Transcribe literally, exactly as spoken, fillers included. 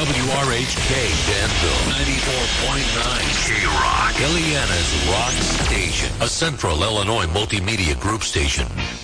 W R H K Danville, ninety-four point nine K-Rock, Ileana's Rock Station, a Central Illinois multimedia group station.